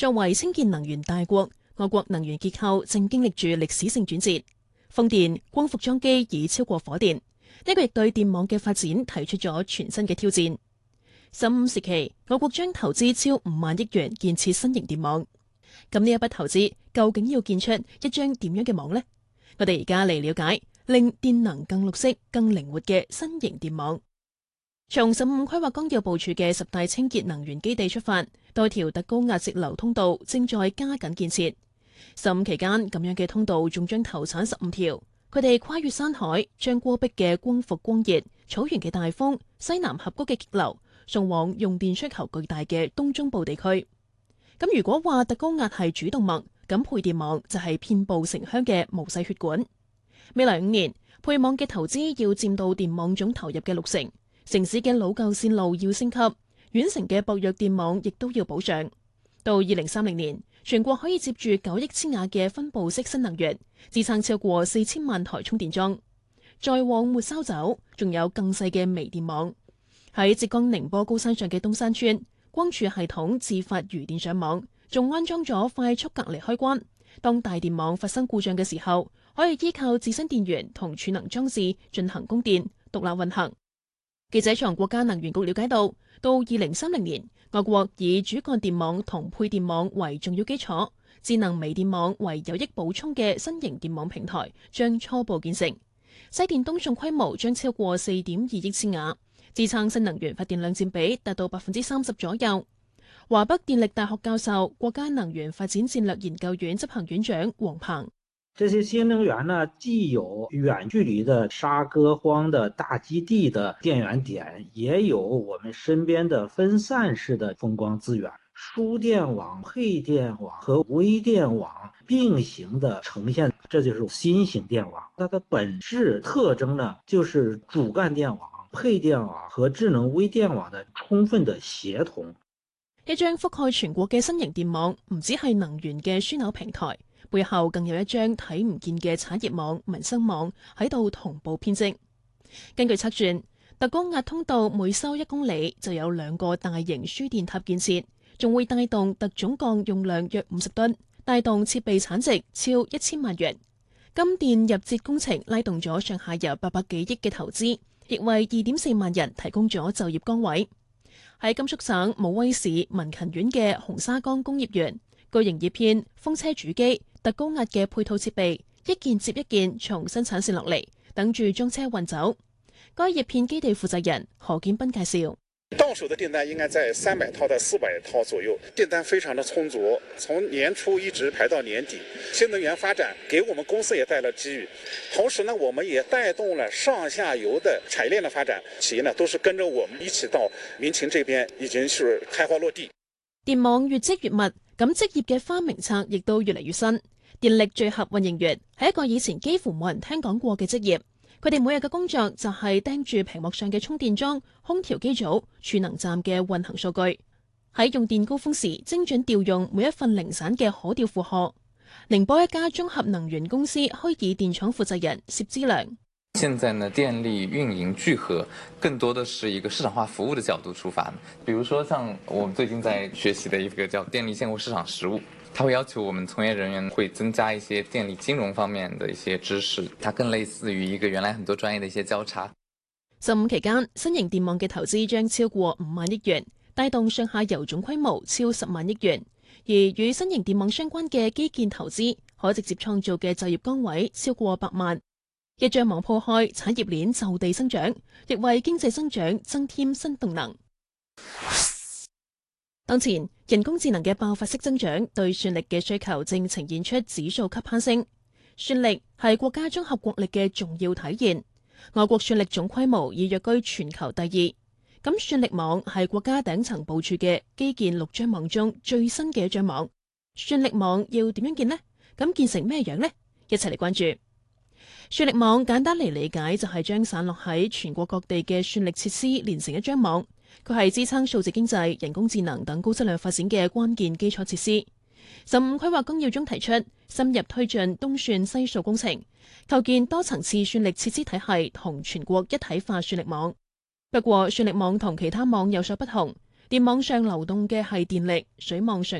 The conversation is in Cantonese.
作為清潔能源大國，我國能源結構正經歷住歷史性轉折。風電、光伏裝機已超過火電，呢個亦對電網嘅發展提出咗全新嘅挑戰。15時期，我國將投資超5萬億元建設新型電網。咁呢一筆投資究竟要建出一張點樣嘅網呢？我哋而家嚟了解令電能更綠色、更靈活嘅新型電網。從15規劃綱要部署嘅10大清潔能源基地出發，多條特高壓直流通道正在加緊建設。15期間，咁樣嘅通道仲將投產15條，佢哋跨越山海，將戈壁嘅光伏光熱、草原嘅大風、西南峽谷嘅激流，送往用電需求巨大嘅東中部地區。咁如果話特高壓係主動脈，咁配電網就係遍佈城鄉嘅毛細血管。未來5年，配網嘅投資要佔到電網總投入嘅60%。城市嘅老舊線路要升級，縣城嘅薄弱電網亦都要保障。到2030年，全國可以接住9億千瓦嘅分布式新能源，支撐超過4000萬台充電樁。再往末梢走，仲有更細嘅微電網。喺浙江寧波高山上嘅東山村，光儲系統自發餘電上網，仲安裝咗快速隔離開關。當大電網發生故障嘅時候，可以依靠自身電源同儲能裝置進行供電，獨立運行。記者從國家能源局了解到2030年，我國以主幹電網同配電網為重要基礎，智能微電網為有益補充嘅新型電網平台將初步建成。西電東送規模將超過4.2億千瓦，支撐新能源發電量佔比達到30%左右。華北電力大學教授、國家能源發展戰略研究院執行院長王鵬。 這些新能源呢，既有遠距離的沙戈荒的大基地的電源點，也有我們身邊的分散式的風光資源，輸電網、配電網和微電網並行的呈現，這就是新型電網。它的本質特徵呢，就是主幹電網、配電網和智能微電網的充分的協同。 一張覆蓋全國嘅新型電網，唔只係能源嘅樞紐平台。背後更有一張睇唔見嘅產業網、民生網喺度同步編織。根據測算，特高壓通道每修1公里就有2個大型輸電塔建設，仲會帶動特總鋼用量約50噸，帶動設備產值超1000萬元。金電入節工程拉動咗上下游800幾億嘅投資，亦為2.4萬人提供咗就業崗位。喺甘肅省武威市民勤縣嘅紅沙崗工業園，據營業片、風車主機、特高壓嘅配套設備一件接一件從生產線落嚟，等住裝車運走。該葉片基地負責人何建斌介紹： 到手的訂單應該在300套到400套左右，訂單非常的充足，從年初一直排到年底。新能源發展給我們公司也帶來機遇，同時呢，我們也帶動了上下游的產業鏈的發展，企業呢都是跟着我們一起到民勤這邊，已經是開花落地。 電網越積越密，咁職業嘅花名冊亦都越嚟越新。電力聚合運營員係一個以前幾乎冇人聽講過嘅職業，佢哋每日嘅工作就係盯住屏幕上嘅充電樁、空調機組、儲能站嘅運行數據，喺用電高峰時精準調用每一份零散嘅可調負荷。寧波一家綜合能源公司虛擬電廠負責人薛之良： 現在呢，電力運營聚合更多的是一個市場化服務的角度出發，比如說像我們最近在學習的一個叫電力現貨市場實務，它會要求我們從業人員會增加一些電力金融方面的一些知識，它更類似於一個原來很多專業的一些交叉。 15期間，新型電網嘅投資將超過5萬億元，帶動上下游總規模超10萬億元，而與新型電網相關嘅基建投資，可直接創造嘅就業崗位超過100萬。一張網鋪開，產業鏈就地生長，亦為經濟增長增添新動能。當前人工智能嘅爆發式增長，對算力嘅需求正呈現出指數級攀升。算力係國家綜合國力嘅重要體現。我國算力總規模已躍居全球第2。咁算力網係國家頂層部署嘅基建6張網中最新嘅一張網。算力網要點樣建呢？咁建成咩樣呢？一齊嚟關注。算力網簡單嚟理解就係將散落喺全國各地嘅算力設施連成一張網，佢係支撐數字經濟、人工智能等高質量發展嘅關鍵基礎設施。15規劃綱要中提出深入推進東算西數工程，構建多層次算力設施體系同全國一體化算力網。不過算力網同其他網有所不同，電網上流動嘅係電力，水網上